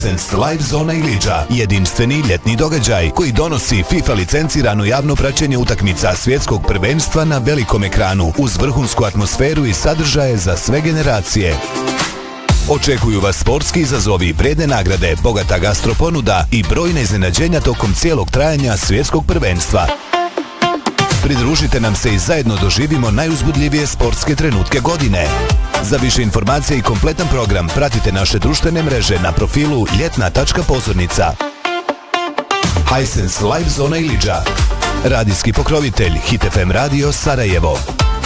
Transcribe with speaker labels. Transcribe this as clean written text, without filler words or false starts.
Speaker 1: Hisense Live Zona Ilidža, jedinstveni ljetni događaj koji donosi FIFA licencirano javno praćenje utakmica svjetskog prvenstva na velikom ekranu uz vrhunsku atmosferu i sadržaje za sve generacije. Očekuju vas sportski izazovi, vrijedne nagrade, bogata gastroponuda i brojne iznenađenja tokom cijelog trajanja svjetskog prvenstva. Pridružite nam se i zajedno doživimo najuzbudljivije sportske trenutke godine. Za više informacije i kompletan program pratite naše društvene mreže na profilu ljetna.pozornica. Hisense Live Zona Ilidža, radijski pokrovitelj Hit FM Radio Sarajevo.